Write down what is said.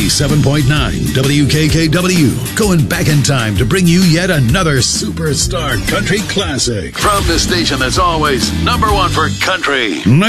97.9 WKKW, going back in time to bring you yet another superstar country classic. From the station that's always #1 for country.